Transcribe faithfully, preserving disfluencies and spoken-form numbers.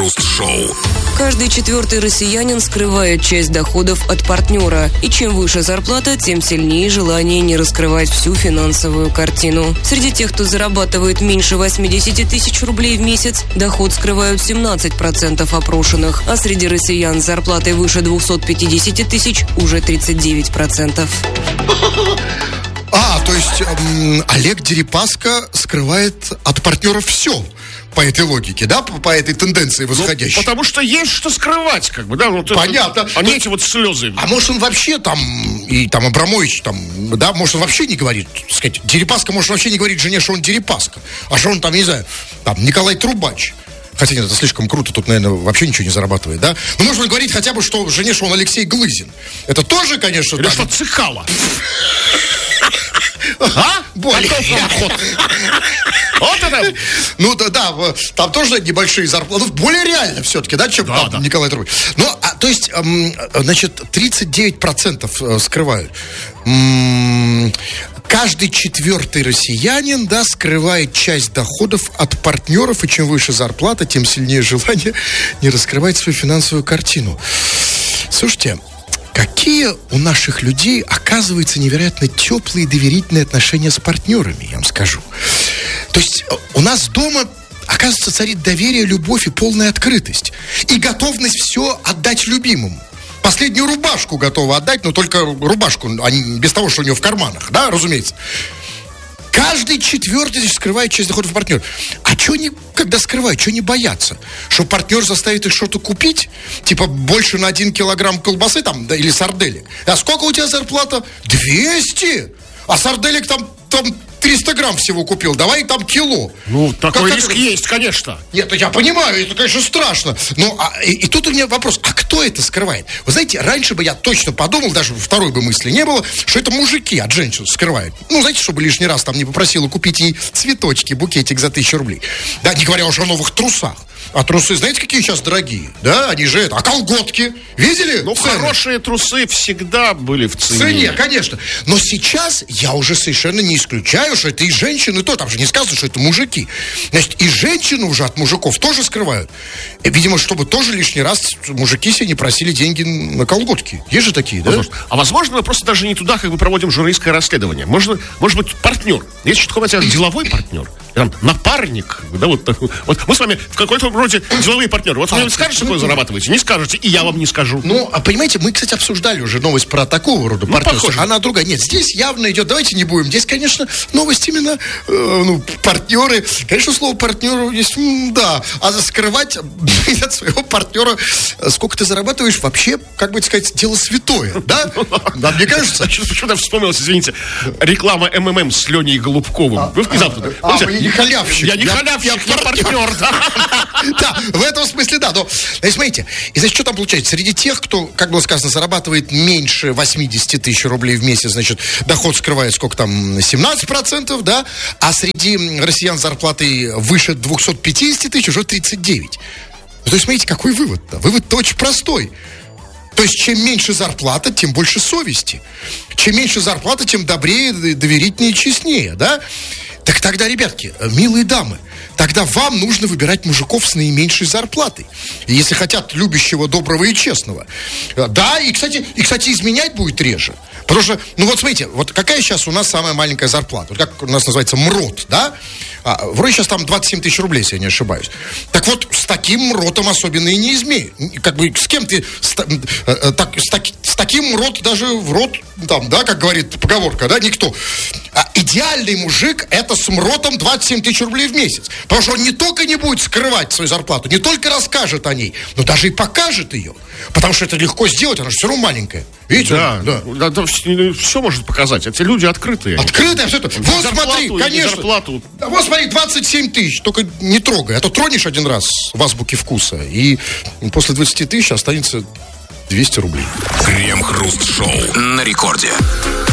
Крем-хруст-шоу. Каждый четвертый россиянин скрывает часть доходов от партнера. И чем выше зарплата, тем сильнее желание не раскрывать всю финансовую картину. Среди тех, кто зарабатывает меньше восемьдесят тысяч рублей в месяц, доход скрывают семнадцать процентов опрошенных. А среди россиян с зарплатой выше двести пятьдесят тысяч уже тридцать девять процентов. А, то есть эм, Олег Дерипаска скрывает от партнеров все. По этой логике, да, по, по этой тенденции восходящей. Ну, потому что есть что скрывать, как бы, да. Вот понятно. Это, а не эти вот слезы. А может он вообще там, и там Абрамович, там, да, может он вообще не говорит, так сказать, Дерипаска может вообще не говорить жене, что он Дерипаска, а что он там, не знаю, там, Николай Трубач. Хотя нет, это слишком круто, тут, наверное, вообще ничего не зарабатывает, да? Но можно говорить хотя бы, что жене, что он Алексей Глызин. Это тоже, конечно, или так. что Цикало. А? Более. Вот это. Ну да, да, там тоже небольшие зарплаты. Ну, более реально все-таки, да, чем да, там, да. Николай Трубович. Ну, а, то есть, эм, значит, тридцать девять процентов скрывают. М-м, каждый четвертый россиянин, да, скрывает часть доходов от партнеров, и чем выше зарплата, тем сильнее желание не раскрывать свою финансовую картину. Слушайте, какие у наших людей, оказывается, невероятно теплые и доверительные отношения с партнерами, я вам скажу. То есть у нас дома, оказывается, царит доверие, любовь и полная открытость. И готовность все отдать любимому. Последнюю рубашку готова отдать, но только рубашку, а не без того, что у нее в карманах, да, разумеется. Каждый четвертый скрывает часть доходов партнера. А что они, когда скрывают, что не боятся? Что партнер заставит их что-то купить? Типа больше на один килограмм колбасы там, да, или сарделек. А сколько у тебя зарплата? двести! А сарделек там, там триста грамм всего купил, давай там кило. Ну, такой как, риск как... есть, конечно. Нет, я понимаю, это, конечно, страшно. Но а, и, и тут у меня вопрос, а кто это скрывает? Вы знаете, раньше бы я точно подумал, даже второй бы мысли не было, что это мужики от женщин скрывают. Ну, знаете, чтобы лишний раз там не попросила купить ей цветочки, букетик за тысячу рублей. Да, не говоря уже о новых трусах. А трусы, знаете, какие сейчас дорогие? Да, они же это. А колготки? Видели? Ну, цены? Хорошие трусы всегда были в цене. В цене, конечно. Но сейчас я уже совершенно не исключаю, что это и женщины, то там же не сказано, что это мужики. Значит, и женщины уже от мужиков тоже скрывают. И, видимо, чтобы тоже лишний раз мужики себе не просили деньги на колготки. Есть же такие, да? Возможно. А возможно, мы просто даже не туда как бы проводим журналистское расследование. Может, может быть, партнер. Есть что-то такое, деловой партнер. Там, напарник. Да, вот, вот мы с вами в какой-то вроде деловые партнеры. Вот вы а, скажете, сколько вы зарабатываете? Не скажете, и я вам не скажу. Ну, а понимаете, мы, кстати, обсуждали уже новость про такого рода ну, партнерство. Она другая. Нет, здесь явно идет, давайте не будем. Здесь, конечно, новость именно, э, ну, партнеры. Конечно, слово партнеру есть, м, да. А скрывать от своего партнера, сколько ты зарабатываешь, вообще, как бы сказать, дело святое, да? Да, мне кажется. Почему-то вспомнилось, извините, реклама эм эм эм с Леней Голубковым. Вы сказали туда. Я не халявщик. Я не халявщик, я партнер, да. Да, в этом смысле, да. Но, смотрите, и значит, что там получается? Среди тех, кто, как было сказано, зарабатывает меньше восемьдесят тысяч рублей в месяц, значит, доход скрывает сколько там, семнадцать процентов, да? А среди россиян с зарплатой выше двести пятьдесят тысяч уже тридцать девять. То есть, смотрите, какой вывод-то? Вывод-то очень простой. То есть, чем меньше зарплата, тем больше совести. Чем меньше зарплата, тем добрее, доверительнее и честнее, да? Так тогда, ребятки, милые дамы, тогда вам нужно выбирать мужиков с наименьшей зарплатой. Если хотят любящего, доброго и честного. Да, и, кстати, и, кстати, изменять будет реже. Потому что, ну вот смотрите, вот какая сейчас у нас самая маленькая зарплата? Вот как у нас называется МРОТ, да? А, вроде сейчас там двадцать семь тысяч рублей, если я не ошибаюсь. Так вот, с таким МРОТом особенно и не измею. Как бы с кем ты... С, так, с, так, с таким МРОТ даже в рот, там, да, как говорит поговорка, да, никто. А идеальный мужик — это с МРОТом двадцать семь тысяч рублей в месяц. Потому что он не только не будет скрывать свою зарплату, не только расскажет о ней, но даже и покажет ее. Потому что это легко сделать, она же все равно маленькая. Видите? Да, да. да, да все, все может показать. Эти люди открытые. Открытые, все это. Вот смотри, конечно. Зарплату. Да, вот смотри, двадцать семь тысяч. Только не трогай. А то тронешь один раз в азбуке вкуса, и после двадцати тысяч останется двести рублей. Крем-хруст-шоу на рекорде.